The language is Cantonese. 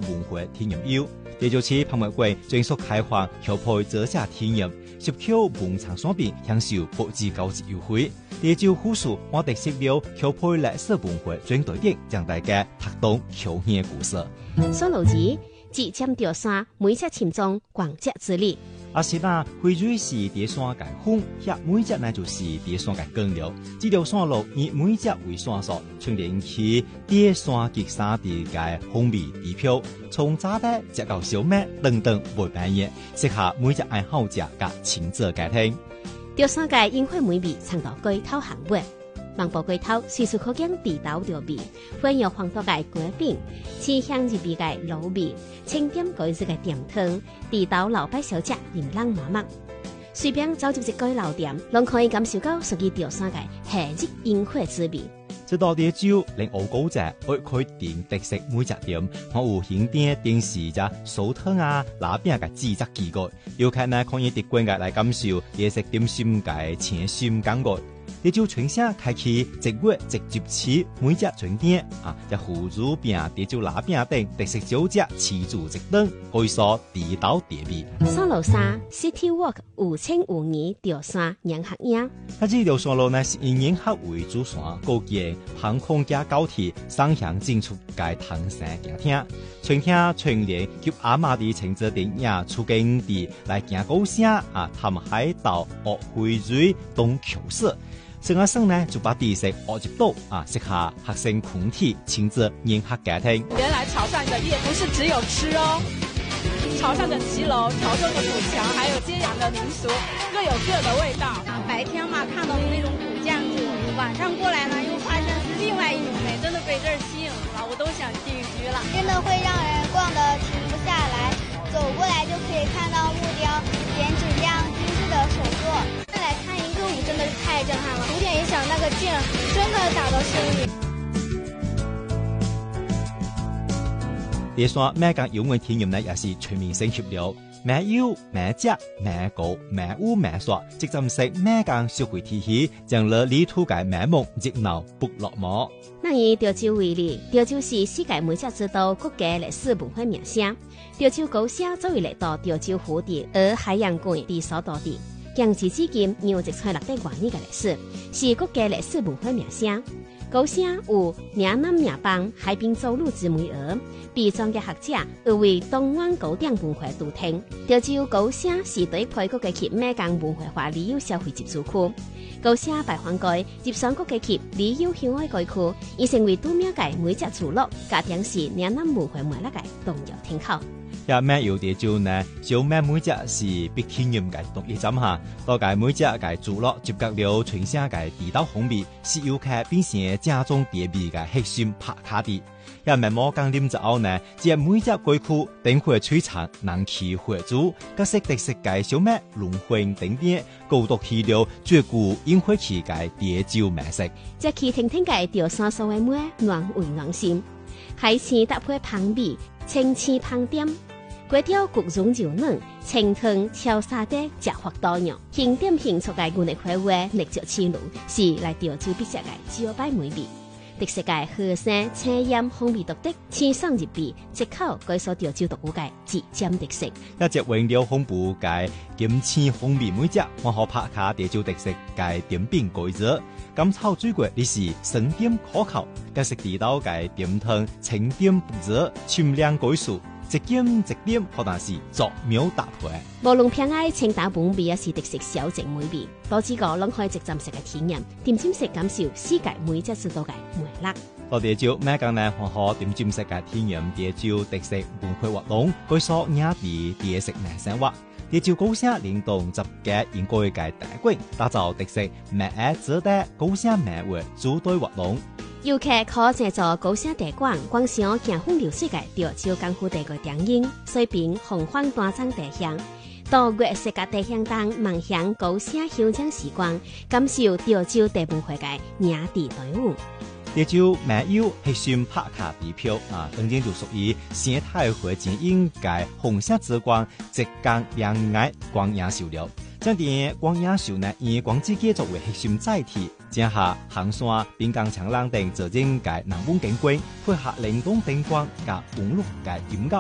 文化體驗有。第九次拍賣會全數開放購配折價體驗，19文創商品享受8至9折優惠。第九附屬我哋識了購配歷史文化專對點，將大家拍動口耳故事。 雙路子只尖吊山，每隻群眾廣接之力。 阿是那惠水是吊山界風，遐每隻呢就是吊山界更了。這條山路以每隻為線索，串聯起吊山及三地界風味地標，從炸的直到小麥等等袂變嘢，適合每隻愛好者甲親子家庭。 吊山界宴會美味，嘗到龜頭行尾。望步龜頭，隨處可見地道調味，歡有黃豆界粿餅，清香入味界滷味，清點改日嘅甜湯，地道老闆小姐琳琅滿目。隨便走入一間老店，攏可以感受到屬於吊山界夏日宴會之味。 這道啲酒令我高者會開店特色每隻店，我有顯點電視隻酥湯啊、拉餅嘅製作機構，遊客呢可以直觀嘅來感受夜食點心嘅淺心感覺。你就全省開啟1月17每隻全店啊，只腐乳餅、地就拉餅等特色小食持續直等，可以說地道地味。 雙路山 City Walk 5,500吊山人客影。 它這條山路呢是以人客為主線，高建航空加高鐵雙向進出界唐山行廳，全廳全連及阿媽的親子電影出境地來行高聲啊，談海島、學惠水、東橋市。剩下剩呢就把地色學入到啊，適合學生群體親子人客家庭。 原來潮汕的夜不是只有吃哦，潮汕的騎樓、潮州的古牆，還有揭陽的民俗，各有各的味道。 白天嘛看到的那種古建築，晚上過來呢又發現是另外一種美，真的被這兒吸引了，我都想定居了。 真的會讓人逛得停不下來，走過來就可以看到木雕、剪紙這樣精緻的手作。再來看一個舞真的是太震撼了，古典音響那個勁真的打到心裡。 第三，每間遊玩體驗呢也是全面升級了，每遊每食每購每舞每耍，即陣式每間社會體系，將了旅途界美夢熱鬧不落寞。 那以潮州為例，潮州是世界美食之都國家歷史文化名城。潮州高聲作為嚟到潮州蝴蝶而海洋館的所到地，江至至今有1,600多年嘅歷史，是國家歷史文化名城。高聲有嶺南嶺邦海濱走路之美兒，被專業學者譽為東灣高點文化都廳。潮州高聲是對配國嘅及美港文化化旅遊消費集中區。高聲排放街接上國嘅及旅遊向外街區，已成為都廟界每隻聚落，加點是嶺南文化脈絡嘅重要廳口。 也咩有啲就呢，小咩每隻是必體驗嘅獨一站下，多解每隻嘅聚落接觸了全省嘅地道風味，是遊客變成正宗地味嘅核心拍卡地。也咩冇講點之後呢，只每隻街區等會璀璨人氣活珠，各式特色嘅小咩龍魂等點，高度起了絕古宴會期嘅潮州美食。 這期聽聽嘅潮汕所謂咩暖胃暖心，海鮮搭配香味，清氣香點。粿條焗蓉柔嫩，清湯超沙爹食法多樣，輕點輕觸嘅原嚟開胃歷久刺路，是來潮州必食嘅招牌美味。特色嘅河山青鹽風味獨特，清爽入味，一口改所潮州獨有嘅自尖特色。 一隻原料豐富嘅金青風味每隻，我可拍下潮州特色嘅點餅改造。甘草水果你是生點可口，各式地道嘅點湯清點不熱，清涼改數。一點一點，可能是作妙搭配。 無論偏愛清淡本味，也是特色小食美味。多幾個攏可以直站式嘅體驗，點心式感受世界每隻之道嘅魅力。 到潮州每間呢，可點心式嘅體驗潮州特色文化活動，據說雅地潮食名生活。潮州高聲聯動集結應該嘅大館，打造特色美愛值得高聲美味組隊活動。 遊客可借助高聲地館觀賞行風流水嘅潮州江湖地嘅電影，水平洪荒大張地鄉，到月色嘅地鄉當望向高聲鄉親時光，感受潮州地文化嘅雅地隊伍。 潮州美有核心拍卡地標啊，當然就屬於生態環境應該紅色之光，浙江兩岸光影秀了。將啲光影秀呢，以光之街作為核心載體，將下行山、濱江長廊等自然界南風景觀，配合靈動燈光加網絡嘅音樂。